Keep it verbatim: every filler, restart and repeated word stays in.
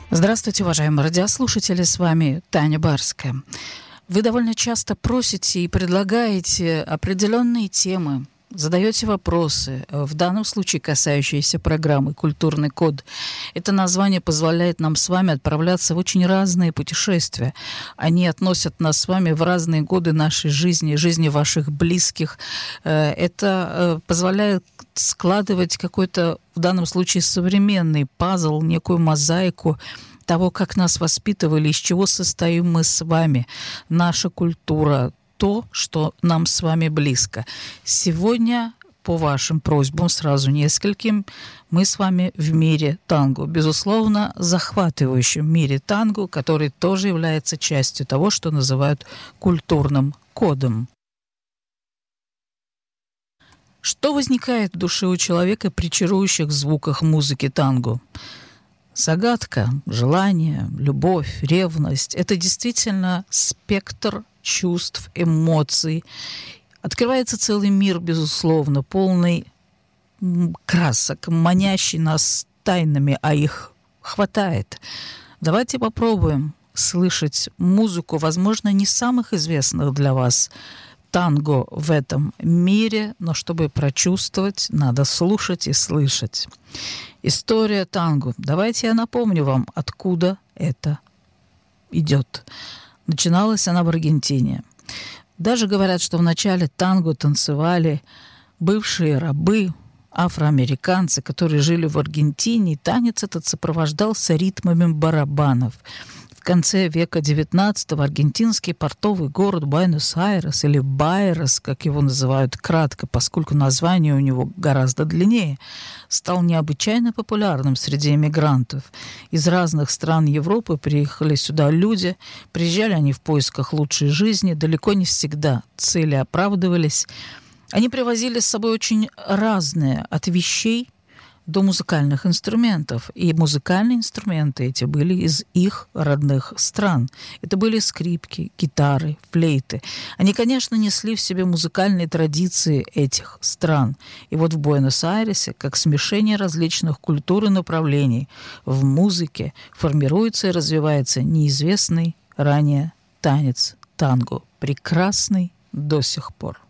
Здравствуйте, уважаемые радиослушатели, с вами Таня Барская. Вы довольно часто просите и предлагаете определенные темы, задаете вопросы, в данном случае касающиеся программы «Культурный код». Это название позволяет нам с вами отправляться в очень разные путешествия. Они относят нас с вами в разные годы нашей жизни, жизни ваших близких. Это позволяет складывать какой-то, в данном случае, современный пазл, некую мозаику того, как нас воспитывали, из чего состоим мы с вами, наша культура, то, что нам с вами близко. Сегодня, по вашим просьбам, сразу нескольким, мы с вами в мире танго. Безусловно, захватывающем мире танго, который тоже является частью того, что называют культурным кодом. Что возникает в душе у человека при чарующих звуках музыки танго? Загадка, желание, любовь, ревность – это действительно спектр чувств, эмоций. Открывается целый мир, безусловно, полный красок, манящий нас тайнами, а их хватает. Давайте попробуем слышать музыку, возможно, не самых известных для вас танго в этом мире, но чтобы прочувствовать, надо слушать и слышать. История танго. Давайте я напомню вам, откуда это идет. Начиналась она в Аргентине. Даже говорят, что в начале танго танцевали бывшие рабы, афроамериканцы, которые жили в Аргентине. И танец этот сопровождался ритмами барабанов. В конце века девятнадцатого аргентинский портовый город Буэнос-Айрес, или Байрес, как его называют кратко, поскольку название у него гораздо длиннее, стал необычайно популярным среди эмигрантов. Из разных стран Европы приехали сюда люди, приезжали они в поисках лучшей жизни, далеко не всегда цели оправдывались. Они привозили с собой очень разные, от вещей до музыкальных инструментов. И музыкальные инструменты эти были из их родных стран. Это были скрипки, гитары, флейты. Они, конечно, несли в себе музыкальные традиции этих стран. И вот в Буэнос-Айресе, как смешение различных культур и направлений, в музыке формируется и развивается неизвестный ранее танец танго, прекрасный до сих пор.